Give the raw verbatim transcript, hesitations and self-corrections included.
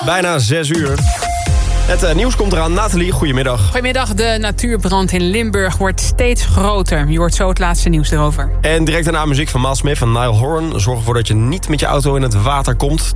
Bijna zes uur. Het uh, nieuws komt eraan. Nathalie, goedemiddag. Goedemiddag. De natuurbrand in Limburg wordt steeds groter. Je hoort zo het laatste nieuws erover. En direct daarna muziek van Miles Smith en Niall Horan. Zorg ervoor dat je niet met je auto in het water komt.